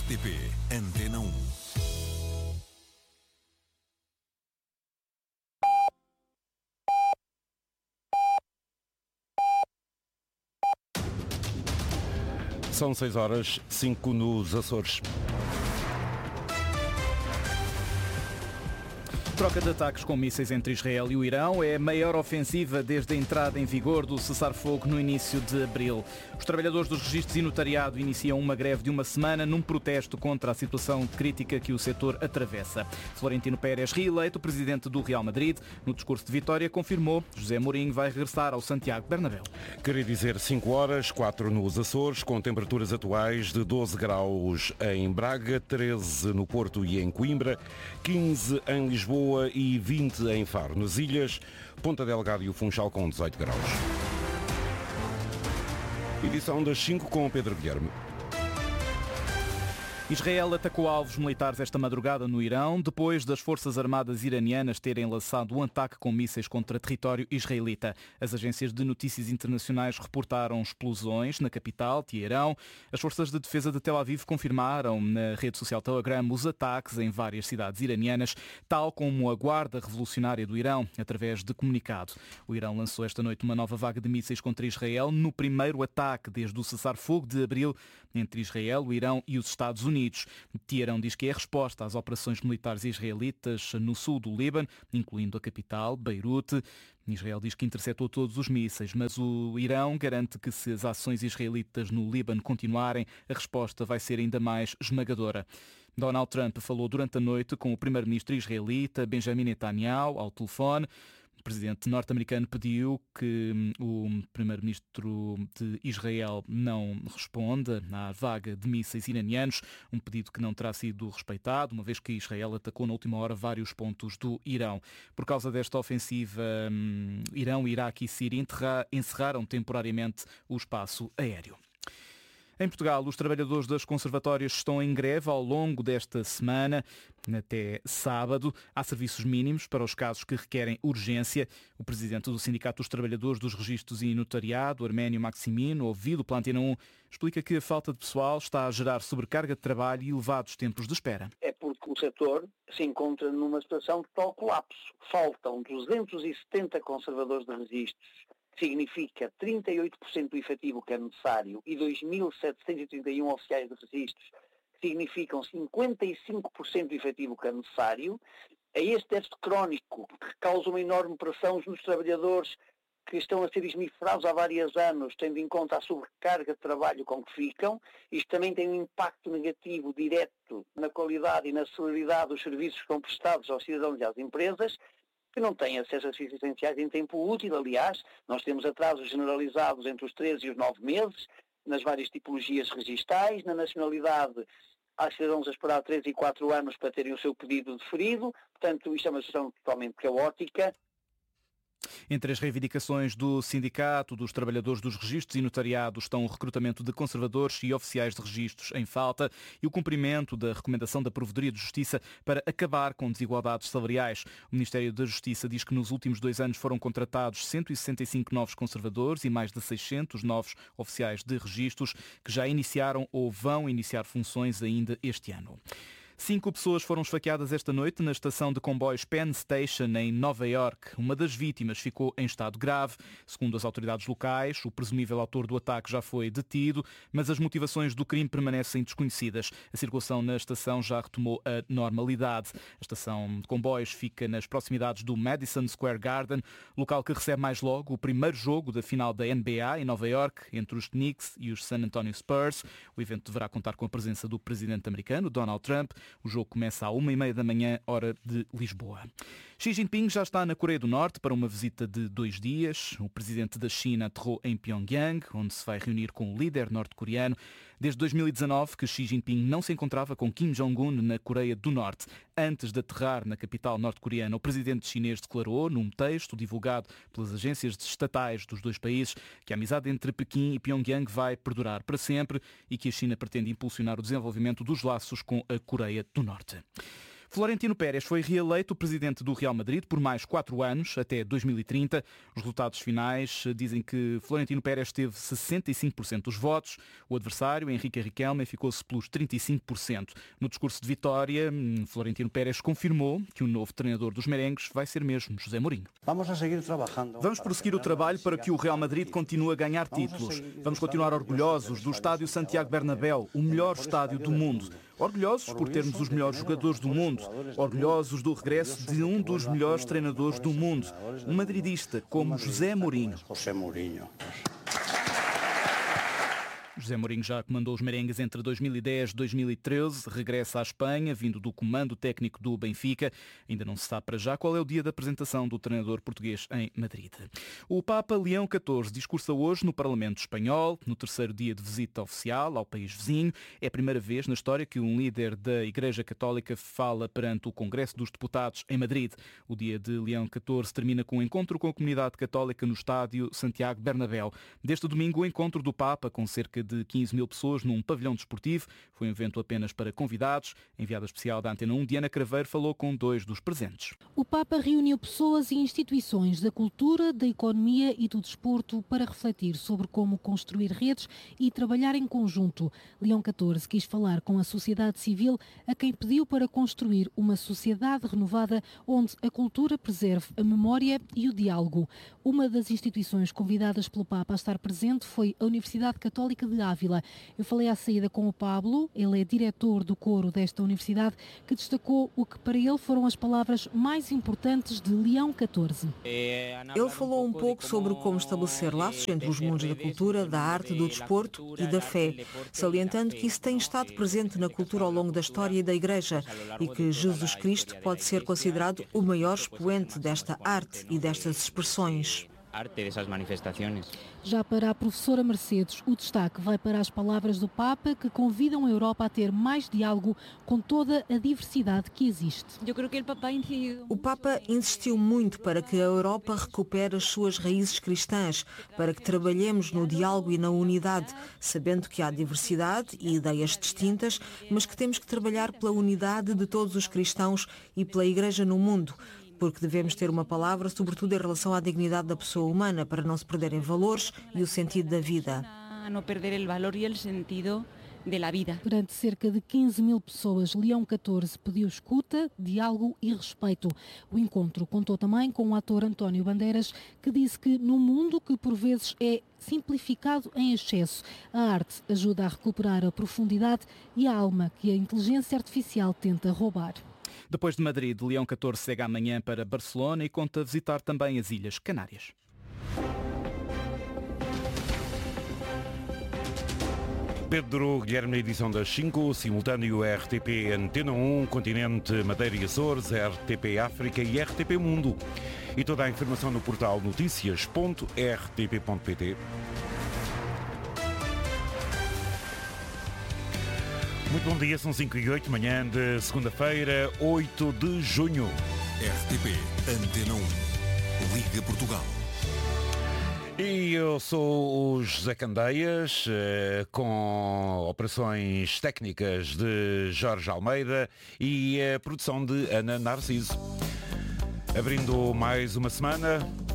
RTP Antena 1. São 6h05 nos Açores. Troca de ataques com mísseis entre Israel e o Irão é a maior ofensiva desde a entrada em vigor do cessar-fogo no início de abril. Os trabalhadores dos registros e notariado iniciam uma greve de uma semana num protesto contra a situação crítica que o setor atravessa. Florentino Pérez, reeleito presidente do Real Madrid, no discurso de vitória confirmou que José Mourinho vai regressar ao Santiago Bernabéu. Queria dizer 5h, 4 nos Açores, com temperaturas atuais de 12 graus em Braga, 13 no Porto e em Coimbra, 15 em Lisboa e 20 em Faro. Nas ilhas, Ponta Delgada e o Funchal com 18 graus. Edição das 5 com Pedro Guilherme. Israel atacou alvos militares esta madrugada no Irão, depois das forças armadas iranianas terem lançado um ataque com mísseis contra território israelita. As agências de notícias internacionais reportaram explosões na capital, Teherão. As forças de defesa de Tel Aviv confirmaram na rede social Telegram os ataques em várias cidades iranianas, tal como a Guarda Revolucionária do Irão, através de comunicado. O Irão lançou esta noite uma nova vaga de mísseis contra Israel no primeiro ataque desde o cessar-fogo de abril entre Israel, o Irão e os Estados Unidos. Teherão diz que é a resposta às operações militares israelitas no sul do Líbano, incluindo a capital, Beirute. Israel diz que interceptou todos os mísseis, mas o Irão garante que se as ações israelitas no Líbano continuarem, a resposta vai ser ainda mais esmagadora. Donald Trump falou durante a noite com o primeiro-ministro israelita Benjamin Netanyahu ao telefone. O presidente norte-americano pediu que o primeiro-ministro de Israel não responda à vaga de mísseis iranianos, um pedido que não terá sido respeitado, uma vez que Israel atacou na última hora vários pontos do Irão. Por causa desta ofensiva, Irão, Iraque e Síria encerraram temporariamente o espaço aéreo. Em Portugal, os trabalhadores das conservatórias estão em greve ao longo desta semana, até sábado. Há serviços mínimos para os casos que requerem urgência. O presidente do Sindicato dos Trabalhadores dos Registros e Notariado, Arménio Maximino, ouvido pela Antena 1, explica que a falta de pessoal está a gerar sobrecarga de trabalho e elevados tempos de espera. É porque o setor se encontra numa situação de total colapso. Faltam 270 conservadores de registros, significa 38% do efetivo que é necessário, e 2.731 oficiais de registros, que significam 55% do efetivo que é necessário. A este déficit crónico, que causa uma enorme pressão nos trabalhadores que estão a ser esmifrados há vários anos, tendo em conta a sobrecarga de trabalho com que ficam, isto também tem um impacto negativo direto na qualidade e na celeridade dos serviços que são prestados aos cidadãos e às empresas, que não têm acesso a serviços essenciais em tempo útil. Aliás, nós temos atrasos generalizados entre os 13 e os 9 meses, nas várias tipologias registais, na nacionalidade há cidadãos a esperar 3 e 4 anos para terem o seu pedido deferido. Portanto, isto é uma situação totalmente caótica. Entre as reivindicações do Sindicato dos Trabalhadores dos Registros e Notariado estão o recrutamento de conservadores e oficiais de registros em falta e o cumprimento da recomendação da Provedoria de Justiça para acabar com desigualdades salariais. O Ministério da Justiça diz que nos últimos 2 anos foram contratados 165 novos conservadores e mais de 600 novos oficiais de registros que já iniciaram ou vão iniciar funções ainda este ano. 5 pessoas foram esfaqueadas esta noite na estação de comboios Penn Station, em Nova Iorque. Uma das vítimas ficou em estado grave. Segundo as autoridades locais, o presumível autor do ataque já foi detido, mas as motivações do crime permanecem desconhecidas. A circulação na estação já retomou a normalidade. A estação de comboios fica nas proximidades do Madison Square Garden, local que recebe mais logo o primeiro jogo da final da NBA em Nova Iorque, entre os Knicks e os San Antonio Spurs. O evento deverá contar com a presença do presidente americano, Donald Trump. O jogo começa à 1h30 da manhã, hora de Lisboa. Xi Jinping já está na Coreia do Norte para uma visita de 2 dias. O presidente da China aterrou em Pyongyang, onde se vai reunir com o líder norte-coreano. Desde 2019 que Xi Jinping não se encontrava com Kim Jong-un na Coreia do Norte. Antes de aterrar na capital norte-coreana, o presidente chinês declarou, num texto divulgado pelas agências estatais dos dois países, que a amizade entre Pequim e Pyongyang vai perdurar para sempre e que a China pretende impulsionar o desenvolvimento dos laços com a Coreia do Norte. Florentino Pérez foi reeleito presidente do Real Madrid por mais 4 anos, até 2030. Os resultados finais dizem que Florentino Pérez teve 65% dos votos. O adversário, Henrique Riquelme, ficou-se pelos 35%. No discurso de vitória, Florentino Pérez confirmou que o novo treinador dos merengues vai ser mesmo José Mourinho. Vamos prosseguir o trabalho para que o Real Madrid continue a ganhar títulos. Vamos continuar orgulhosos do estádio Santiago Bernabéu, o melhor estádio do mundo. Orgulhosos por termos os melhores jogadores do mundo. Orgulhosos do regresso de um dos melhores treinadores do mundo. Um madridista como José Mourinho. José Mourinho já comandou os merengues entre 2010 e 2013, regressa à Espanha, vindo do comando técnico do Benfica. Ainda não se sabe para já qual é o dia da apresentação do treinador português em Madrid. O Papa Leão XIV discursa hoje no Parlamento Espanhol, no terceiro dia de visita oficial ao país vizinho. É a primeira vez na história que um líder da Igreja Católica fala perante o Congresso dos Deputados em Madrid. O dia de Leão XIV termina com um encontro com a comunidade católica no estádio Santiago Bernabéu. Deste domingo, o encontro do Papa com cerca de 15 mil pessoas num pavilhão desportivo. Foi um evento apenas para convidados. A enviada especial da Antena 1, Diana Craveiro, falou com 2 dos presentes. O Papa reuniu pessoas e instituições da cultura, da economia e do desporto para refletir sobre como construir redes e trabalhar em conjunto. Leão XIV quis falar com a sociedade civil, a quem pediu para construir uma sociedade renovada onde a cultura preserve a memória e o diálogo. Uma das instituições convidadas pelo Papa a estar presente foi a Universidade Católica de Ávila. Eu falei à saída com o Pablo, ele é diretor do coro desta universidade, que destacou o que para ele foram as palavras mais importantes de Leão XIV. Ele falou um pouco sobre como estabelecer laços entre os mundos da cultura, da arte, do desporto e da fé, salientando que isso tem estado presente na cultura ao longo da história e da Igreja e que Jesus Cristo pode ser considerado o maior expoente desta arte e destas expressões. Já para a professora Mercedes, o destaque vai para as palavras do Papa, que convidam a Europa a ter mais diálogo com toda a diversidade que existe. O Papa insistiu muito para que a Europa recupere as suas raízes cristãs, para que trabalhemos no diálogo e na unidade, sabendo que há diversidade e ideias distintas, mas que temos que trabalhar pela unidade de todos os cristãos e pela Igreja no mundo, porque devemos ter uma palavra, sobretudo em relação à dignidade da pessoa humana, para não se perderem valores e o sentido da vida. Perante cerca de 15 mil pessoas, Leão XIV pediu escuta, diálogo e respeito. O encontro contou também com o ator António Bandeiras, que disse que no mundo que por vezes é simplificado em excesso, a arte ajuda a recuperar a profundidade e a alma que a inteligência artificial tenta roubar. Depois de Madrid, Leão XIV segue amanhã para Barcelona e conta visitar também as Ilhas Canárias. Pedro Guilherme, na edição das 5, simultâneo RTP Antena 1, Continente, Madeira e Açores, RTP África e RTP Mundo. E toda a informação no portal noticias.rtp.pt. Muito bom dia, são 5h08, manhã de segunda-feira, 8 de junho. RTP Antena 1, Liga Portugal. E eu sou o José Candeias, com operações técnicas de Jorge Almeida e a produção de Ana Narciso. Abrindo mais uma semana,